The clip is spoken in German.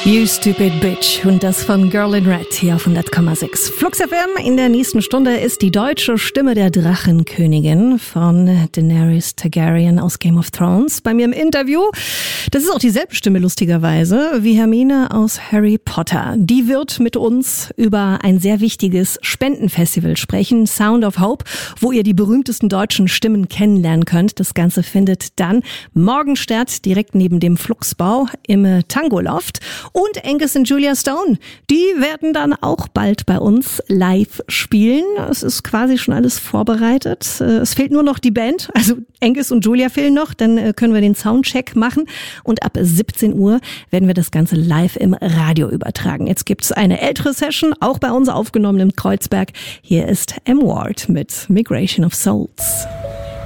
You Stupid Bitch und das von Girl in Red hier auf 100,6. Flux FM. In der nächsten Stunde ist die deutsche Stimme der Drachenkönigin von Daenerys Targaryen aus Game of Thrones bei mir im Interview. Das ist auch dieselbe Stimme lustigerweise wie Hermine aus Harry Potter. Die wird mit uns über ein sehr wichtiges Spendenfestival sprechen, Sound of Hope, wo ihr die berühmtesten deutschen Stimmen kennenlernen könnt. Das Ganze findet dann morgen statt, direkt neben dem Fluxbau im Tango Loft. Und Angus und Julia Stone, die werden dann auch bald bei uns live spielen. Es ist quasi schon alles vorbereitet. Es fehlt nur noch die Band, also Angus und Julia fehlen noch, dann können wir den Soundcheck machen. Und ab 17 Uhr werden wir das Ganze live im Radio übertragen. Jetzt gibt's eine ältere Session, auch bei uns aufgenommen im Kreuzberg. Hier ist M. Ward mit Migration of Souls.